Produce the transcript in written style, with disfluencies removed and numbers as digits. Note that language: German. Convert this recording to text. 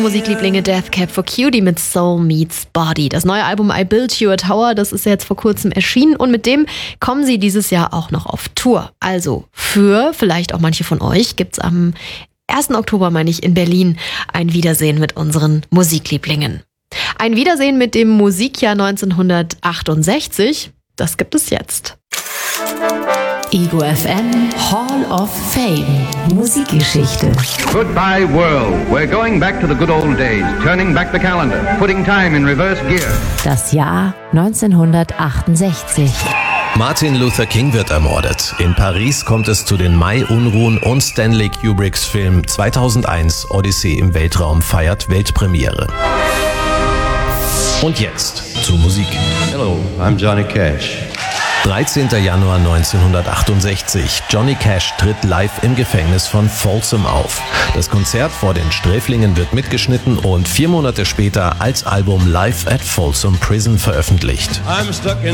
Musiklieblinge, Death Cab for Cutie mit Soul Meets Body. Das neue Album I Built You a Tower, das ist ja jetzt vor kurzem erschienen und mit dem kommen sie dieses Jahr auch noch auf Tour. Also für vielleicht auch manche von euch gibt's am 1. Oktober, meine ich, in Berlin ein Wiedersehen mit unseren Musiklieblingen. Ein Wiedersehen mit dem Musikjahr 1968, das gibt es jetzt. Ego FM Hall of Fame Musikgeschichte. Goodbye world. We're going back to the good old days, turning back the calendar, putting time in reverse gear. Das Jahr 1968. Martin Luther King wird ermordet. In Paris kommt es zu den Mai-Unruhen und Stanley Kubricks Film 2001 Odyssee im Weltraum feiert Weltpremiere. Und jetzt zur Musik. Hello, I'm Johnny Cash. 13. Januar 1968. Johnny Cash tritt live im Gefängnis von Folsom auf. Das Konzert vor den Sträflingen wird mitgeschnitten und 4 Monate später als Album Live at Folsom Prison veröffentlicht. I'm stuck in